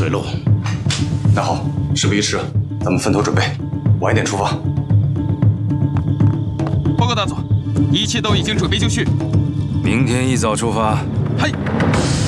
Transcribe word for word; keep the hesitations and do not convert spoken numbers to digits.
水路。 那好，事不宜迟，咱们分头准备，晚一点出发。 报告大佐，一切都已经准备就绪。 明天一早出发。 嘿。